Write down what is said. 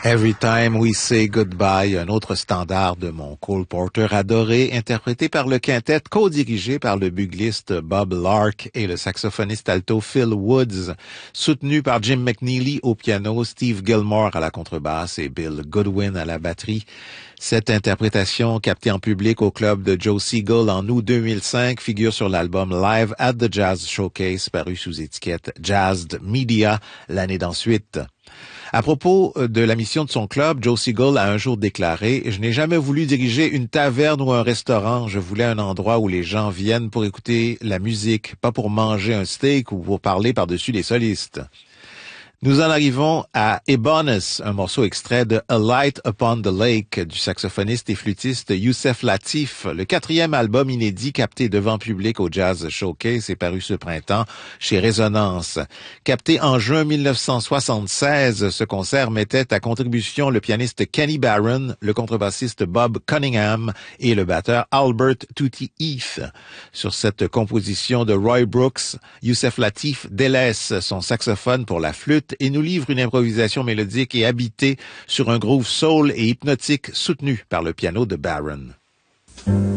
Every Time We Say Goodbye, un autre standard de mon Cole Porter adoré, interprété par le quintet, co-dirigé par le bugliste Bob Lark et le saxophoniste alto Phil Woods, soutenu par Jim McNeely au piano, Steve Gilmore à la contrebasse et Bill Goodwin à la batterie. Cette interprétation, captée en public au club de Joe Siegel en août 2005, figure sur l'album Live at the Jazz Showcase, paru sous étiquette Jazzed Media l'année d'ensuite. À propos de la mission de son club, Joe Siegel a un jour déclaré « Je n'ai jamais voulu diriger une taverne ou un restaurant. Je voulais un endroit où les gens viennent pour écouter la musique, pas pour manger un steak ou pour parler par-dessus les solistes. » Nous en arrivons à Ebonus, un morceau extrait de A Light Upon the Lake du saxophoniste et flûtiste Youssef Latif, le 4e album inédit capté devant public au Jazz Showcase est paru ce printemps chez Résonance. Capté en juin 1976, ce concert mettait à contribution le pianiste Kenny Barron, le contrebassiste Bob Cunningham et le batteur Albert Tutti Heath. Sur cette composition de Roy Brooks, Youssef Latif délaisse son saxophone pour la flûte et nous livre une improvisation mélodique et habitée sur un groove soul et hypnotique soutenu par le piano de Barron.